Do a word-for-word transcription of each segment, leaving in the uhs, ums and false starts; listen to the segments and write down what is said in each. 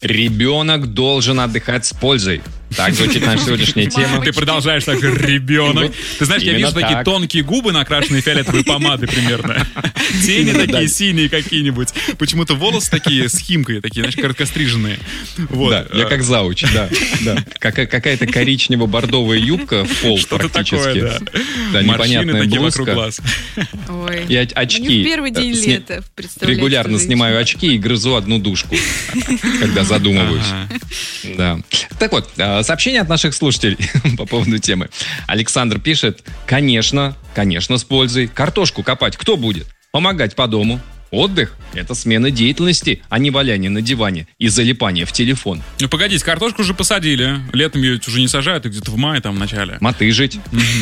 Ребенок должен отдыхать с пользой. Так звучит наша сегодняшняя тема. Ты продолжаешь так, ребенок. Ты знаешь, я вижу такие тонкие губы, накрашенные фиолетовой помадой примерно. Тени такие синие какие-нибудь. Почему-то волосы такие с химкой, такие, знаешь, короткостриженные. Да, я как зауч, да. Какая-то коричнево-бордовая юбка в пол практически. Да, непонятная блузка. И очки. В первый день лета, представляете. Регулярно снимаю очки и грызу одну душку, когда задумываюсь. Да. Так вот, сообщение от наших слушателей по поводу темы. Александр пишет: конечно, конечно, с пользой. Картошку копать кто будет? Помогать по дому. Отдых – это смена деятельности, а не валяние на диване и залипание в телефон. Ну, погодите, картошку уже посадили. Летом ее уже не сажают, и где-то в мае там в начале. Мотыжить.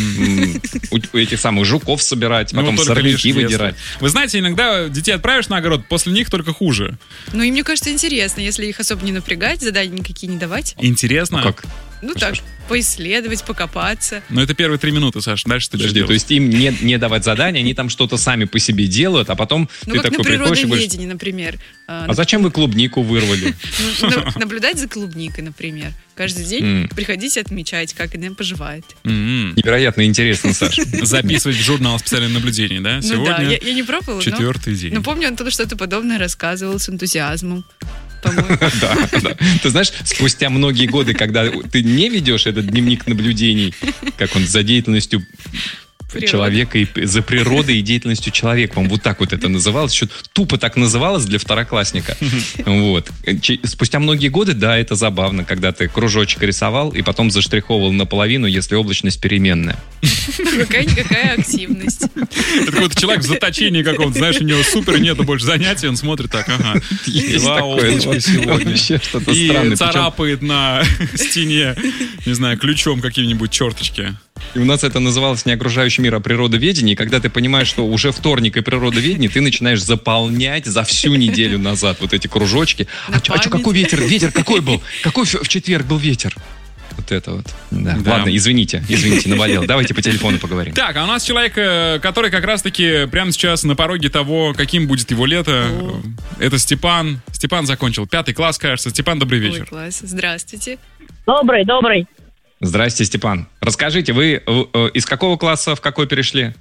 У этих самых жуков собирать, потом сорняки выдирать. Вы знаете, иногда детей отправишь на огород, после них только хуже. Ну, и мне кажется, интересно, если их особо не напрягать, задания никакие не давать. Интересно? Как? Ну так, поисследовать, покопаться. Но это первые три минуты, Саш. Дальше ты что делаешь? То есть им не, не давать задания, они там что-то сами по себе делают, а потом ну, ты как такой на приходишь и говоришь: например. А зачем вы клубнику вырвали? Наблюдать за клубникой, например. Каждый день приходите отмечать, как она поживает. Невероятно интересно, Саша. Записывать в журнал специальных наблюдений, да? Сегодня ну да, я, я не пробовала, четвертый день. Но помню, Антон что-то подобное рассказывал с энтузиазмом. Да, да. Ты знаешь, спустя многие годы, когда ты не ведешь этот дневник наблюдений, как он за деятельностью человека, и за природой и деятельностью человека. Вам вот так вот это называлось. Еще тупо так называлось для второклассника. Вот. Спустя многие годы, да, это забавно, когда ты кружочек рисовал и потом заштриховывал наполовину, если облачность переменная. Какая-никакая активность. Это какой-то человек в заточении каком-то, знаешь, у него супер нету больше занятий, он смотрит так, ага, два облачка сегодня. И царапает на стене, не знаю, ключом какие-нибудь черточки. И у нас это называлось не окружающий мир, а природоведение. И когда ты понимаешь, что уже вторник и природоведение, ты начинаешь заполнять за всю неделю назад вот эти кружочки. А, а что, какой ветер? Ветер какой был? Какой в четверг был ветер? Вот это вот. Да. Да. Ладно, извините, извините, наболел. Давайте по телефону поговорим. Так, а у нас человек, который как раз-таки прямо сейчас на пороге того, каким будет его лето. О. Это Степан. Степан закончил пятый класс, кажется. Степан, добрый вечер. Ой, класс. Здравствуйте. Добрый, добрый. Здрасте, Степан. Расскажите, вы э, из какого класса в какой перешли?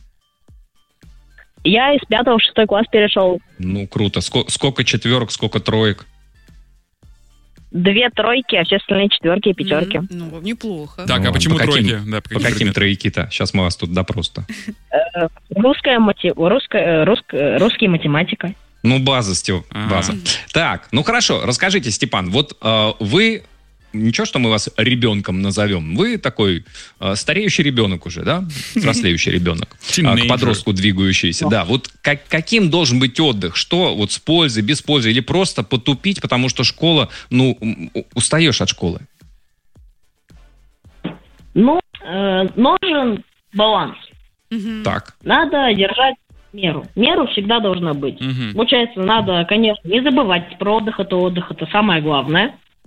Я из пятого в шестой класс перешел. Ну, круто. Ск- сколько четверок, сколько троек? Две тройки, а все остальные четверки и пятерки. Mm, ну, неплохо. Так, ну, а почему по тройки? Каким, да, по каким, по каким трояки-то? Сейчас мы вас тут допрос-то. Русская, мати... русская, русская, русский математика. Ну, база, Степ, база. Так, ну хорошо, расскажите, Степан, вот э, вы... Ничего, что мы вас ребенком назовем. Вы такой э, стареющий ребенок уже, да? Взрослеющий ребенок. Э, к подростку двигающийся. Да, вот как, каким должен быть отдых? Что вот с пользой, без пользы? Или просто потупить, потому что школа, ну, устаешь от школы? Ну, э, нужен баланс. Угу. Так. Надо держать меру. Меру всегда должна быть. Угу. Получается, надо, конечно, не забывать про отдых. Это отдых, это самое главное.